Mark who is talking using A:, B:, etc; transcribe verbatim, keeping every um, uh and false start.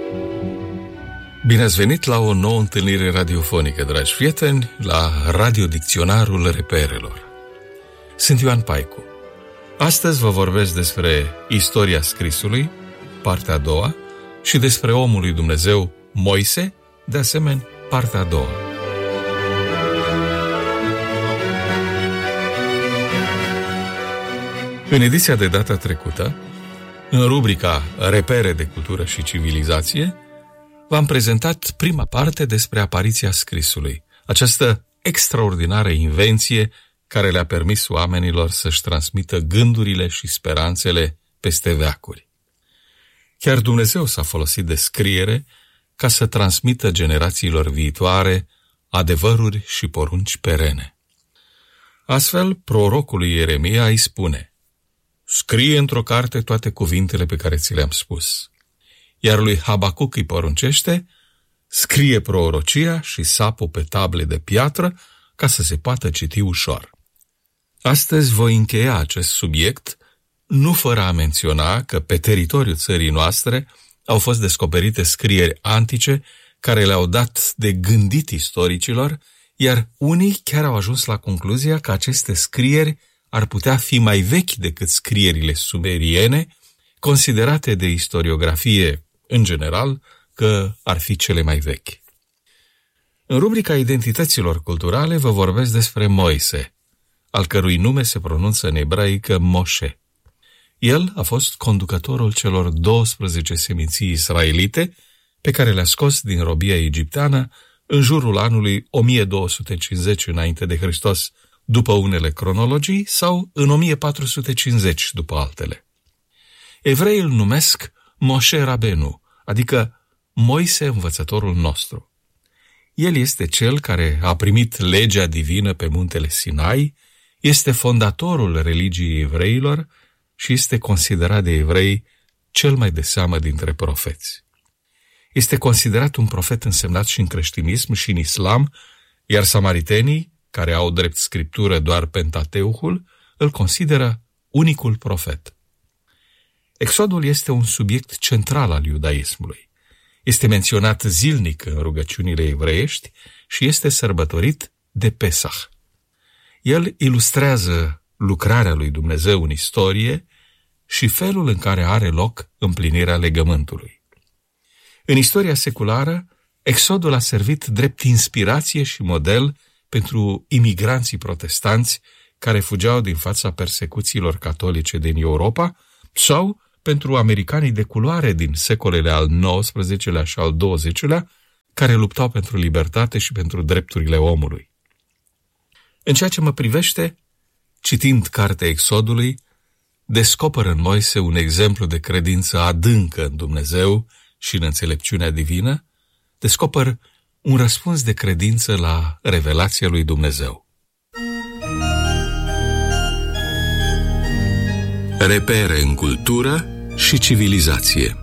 A: Bine ați venit la o nouă întâlnire radiofonică, dragi prieteni, la Radiodicționarul Reperelor. Sunt Ioan Paicu. Astăzi vă vorbesc despre istoria scrisului, partea a doua, și despre omul lui Dumnezeu, Moise, de asemenea, partea a doua. În ediția de data trecută, în rubrica Repere de cultură și civilizație, v-am prezentat prima parte despre apariția scrisului, această extraordinară invenție care le-a permis oamenilor să-și transmită gândurile și speranțele peste veacuri. Chiar Dumnezeu s-a folosit de scriere ca să transmită generațiilor viitoare adevăruri și porunci perene. Astfel, prorocului Ieremia îi spune: scrie într-o carte toate cuvintele pe care ți le-am spus. Iar lui Habacuc îi poruncește: scrie prorocia și sapă pe table de piatră ca să se poată citi ușor. Astăzi voi încheia acest subiect, nu fără a menționa că pe teritoriul țării noastre au fost descoperite scrieri antice care le-au dat de gândit istoricilor, iar unii chiar au ajuns la concluzia că aceste scrieri ar putea fi mai vechi decât scrierile sumeriene, considerate de istoriografie în general că ar fi cele mai vechi. În rubrica Identităților culturale vă vorbesc despre Moise, al cărui nume se pronunță în ebraică Moshe. El a fost conducătorul celor douăsprezece seminții israelite pe care le-a scos din robia egipteană în jurul anului o mie două sute cincizeci înainte de Hristos, după unele cronologii, sau în o mie patru sute cincizeci după altele. Evreii îl numesc Moshe Rabenu, adică Moise învățătorul nostru. El este cel care a primit legea divină pe muntele Sinai, este fondatorul religiei evreilor și este considerat de evrei cel mai de seamă dintre profeți. Este considerat un profet însemnat și în creștinism și în islam, iar samaritenii, care au drept scriptură doar Pentateuhul, îl consideră unicul profet. Exodul este un subiect central al iudaismului. Este menționat zilnic în rugăciunile evreiești și este sărbătorit de Pesach. El ilustrează lucrarea lui Dumnezeu în istorie și felul în care are loc împlinirea legământului. În istoria seculară, Exodul a servit drept inspirație și model pentru imigranții protestanți care fugeau din fața persecuțiilor catolice din Europa sau pentru americanii de culoare din secolele al nouăsprezecelea și al douăzecelea, care luptau pentru libertate și pentru drepturile omului. În ceea ce mă privește, citind cartea Exodului, descoper în Moise un exemplu de credință adâncă în Dumnezeu și în înțelepciunea divină, descoper un răspuns de credință la revelația lui Dumnezeu. Repere în cultură și civilizație.